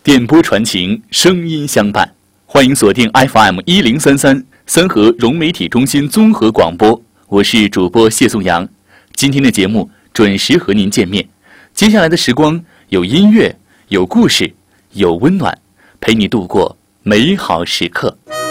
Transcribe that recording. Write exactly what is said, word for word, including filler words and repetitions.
电波传情，声音相伴。欢迎锁定 F M 一零三三三河融媒体中心综合广播，我是主播谢颂阳。今天的节目准时和您见面。接下来的时光有音乐，有故事，有温暖，陪你度过美好时刻。